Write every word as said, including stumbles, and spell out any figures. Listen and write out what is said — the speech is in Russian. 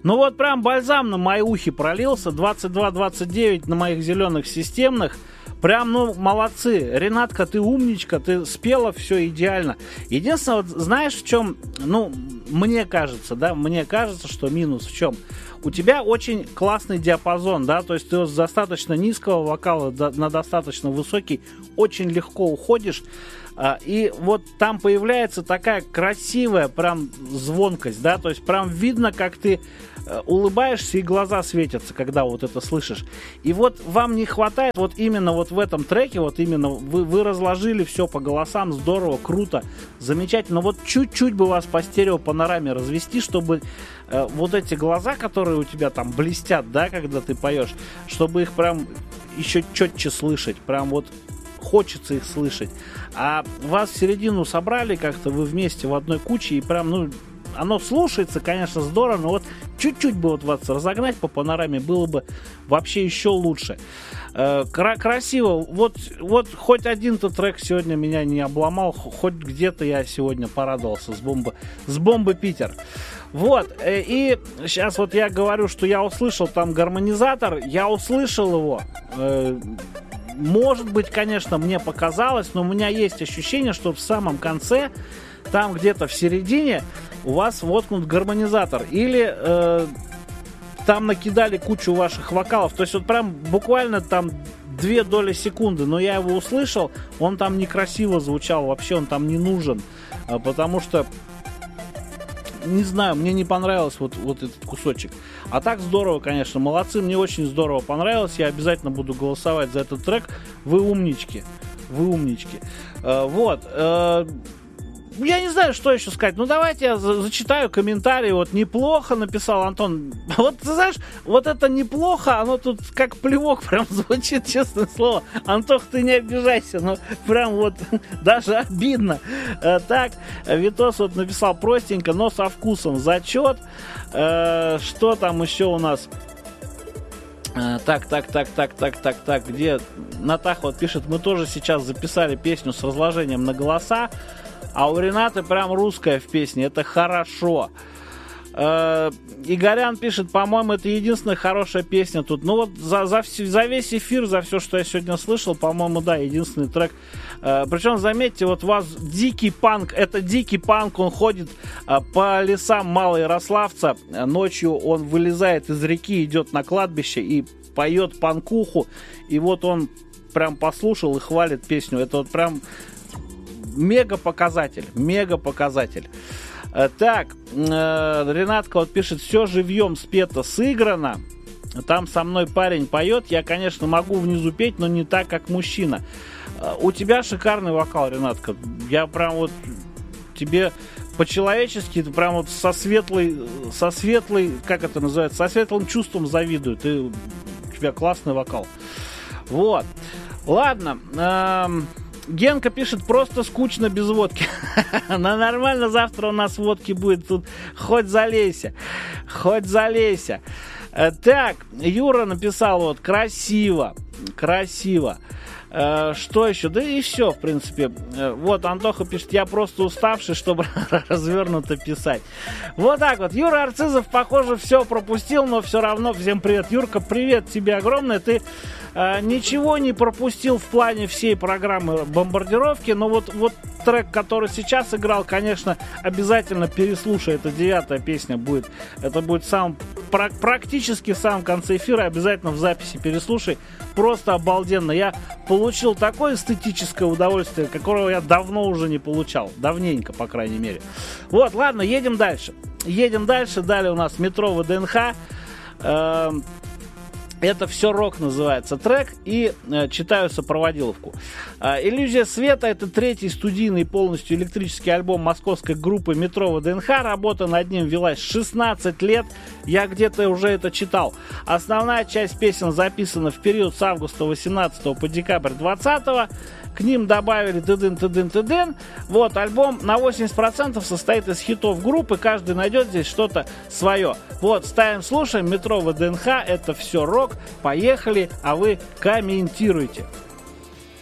Ну вот прям бальзам на мои ухи пролился. двадцать два двадцать девять на моих зеленых системных. Прям, ну, молодцы. Ренатка, ты умничка, ты спела все идеально. Единственное, вот знаешь, в чем, ну, мне кажется, да, мне кажется, что минус в чем? У тебя очень классный диапазон, да, то есть ты с достаточно низкого вокала на достаточно высокий очень легко уходишь. И вот там появляется такая красивая прям звонкость, да, то есть прям видно, как ты улыбаешься и глаза светятся, когда вот это слышишь. И вот вам не хватает вот именно вот в этом треке, вот именно вы, вы разложили все по голосам, здорово, круто, замечательно. Вот чуть-чуть бы вас по стереопанораме развести, чтобы э, вот эти глаза, которые у тебя там блестят, да, когда ты поешь, чтобы их прям еще четче слышать, прям вот хочется их слышать. А вас в середину собрали как-то, вы вместе в одной куче, и прям, ну, оно слушается, конечно, здорово, но вот чуть-чуть бы вот вас разогнать по панораме было бы вообще еще лучше. Э, кра- красиво. Вот, вот хоть один-то трек сегодня меня не обломал, хоть где-то я сегодня порадовался с бомбы, с бомбы Питер. Вот, э, и сейчас вот я говорю, что я услышал там гармонизатор, я услышал его. Э, может быть, конечно, мне показалось, но у меня есть ощущение, что в самом конце, там где-то в середине, у вас воткнут гармонизатор. Или э, там накидали кучу ваших вокалов. То есть вот прям буквально там две доли секунды. Но я его услышал, он там некрасиво звучал. Вообще он там не нужен. Потому что, не знаю, мне не понравился вот, вот этот кусочек. А так здорово, конечно. Молодцы, мне очень здорово понравилось. Я обязательно буду голосовать за этот трек. Вы умнички. Вы умнички. Э, вот. Э, Я не знаю, что еще сказать. Ну, давайте я за- зачитаю комментарии. Вот неплохо написал Антон. Вот, ты знаешь, вот это неплохо, оно тут как плевок прям звучит, честное слово. Антох, ты не обижайся, но прям вот даже обидно. Э, так, Витос вот написал простенько, но со вкусом. Зачет. Э, что там еще у нас? Э, Так, так, так, так, так, так, так, где Натаха вот пишет, мы тоже сейчас записали песню с разложением на голоса, а у Ренаты прям русская в песне, это хорошо. Э, Игорян пишет, по-моему, это единственная хорошая песня тут. Ну вот за, за, вс- за весь эфир, за все, что я сегодня слышал, по-моему, да, единственный трек. Э, причем, заметьте, вот у вас дикий панк, это дикий панк, он ходит э, по лесам Малоярославца, ночью он вылезает из реки, идет на кладбище и поет панкуху, и вот он прям послушал и хвалит песню. Это вот прям мега показатель, мега показатель. Так, Ренатка вот пишет, все живьем спето, сыграно. Там со мной парень поет. Я, конечно, могу внизу петь, но не так, как мужчина. У тебя шикарный вокал, Ренатка. Я прям вот тебе по-человечески, ты прям вот со светлой, со светлой, как это называется, со светлым чувством завидую. Ты, у тебя классный вокал. Вот. Ладно. Эм... Генка пишет, просто скучно без водки. Но нормально, завтра у нас водки будет. Тут хоть залейся. Хоть залейся. Так, Юра написал вот, красиво. Красиво. Что еще? Да и все, в принципе. Вот Антоха пишет, я просто уставший, чтобы развернуто писать. Вот так вот. Юра Арцизов, похоже, все пропустил, но все равно. Всем привет, Юрка, привет тебе огромное. Ты э, ничего не пропустил в плане всей программы бомбардировки, но вот, вот трек, который сейчас играл, конечно, обязательно переслушай. Это девятая песня будет. Это будет сам, pra- практически в самом конце эфира. Обязательно в записи переслушай. Просто обалденно. Я получил такое эстетическое удовольствие, которого я давно уже не получал. Давненько, по крайней мере. Вот, ладно, едем дальше. Едем дальше. Далее у нас метро ВДНХ. Эм, Это «Все рок» называется трек. И э, читаю сопроводиловку. Э, «Иллюзия света» — это третий студийный полностью электрический альбом московской группы «Метро ВДНХ». Работа над ним велась шестнадцать лет. Я где-то уже это читал. Основная часть песен записана в период с августа восемнадцатого по декабрь двадцатого. К ним добавили тыдын-тыдын-тыдын. Вот, альбом на восемьдесят процентов состоит из хитов группы. Каждый найдет здесь что-то свое. Вот, ставим, слушаем. «Метро ВДНХ». Это «Все рок». Поехали, а вы комментируйте.